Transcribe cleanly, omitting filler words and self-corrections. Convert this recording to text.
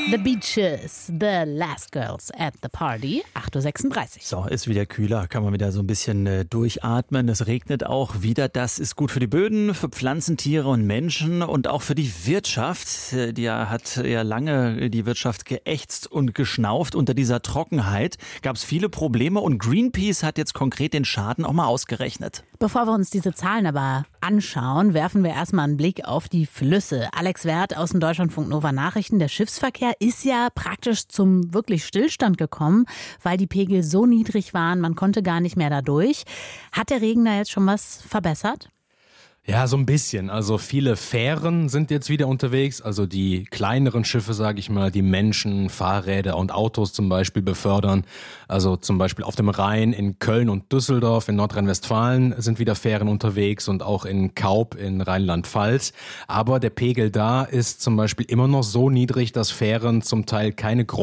The Beaches, The Last Girls at the Party, 8.36 Uhr. So, ist wieder kühler, kann man wieder so ein bisschen durchatmen. Es regnet auch wieder. Das ist gut für die Böden, für Pflanzen, Tiere und Menschen und auch für die Wirtschaft. Die hat ja lange die Wirtschaft geächzt und geschnauft. Unter dieser Trockenheit gab es viele Probleme und Greenpeace hat jetzt konkret den Schaden auch mal ausgerechnet. Bevor wir uns diese Zahlen aber anschauen, werfen wir erstmal einen Blick auf die Flüsse. Alex Werth aus dem Deutschlandfunk Nova Nachrichten. Der Schiffsverkehr ist ja praktisch zum wirklich Stillstand gekommen, weil die Pegel so niedrig waren, man konnte gar nicht mehr da durch. Hat der Regen da jetzt schon was verbessert? Ja, so ein bisschen. Also viele Fähren sind jetzt wieder unterwegs, also die kleineren Schiffe, sage ich mal, die Menschen, Fahrräder und Autos zum Beispiel befördern. Also zum Beispiel auf dem Rhein in Köln und Düsseldorf in Nordrhein-Westfalen sind wieder Fähren unterwegs und auch in Kaub in Rheinland-Pfalz. Aber der Pegel da ist zum Beispiel immer noch so niedrig, dass Fähren zum Teil keine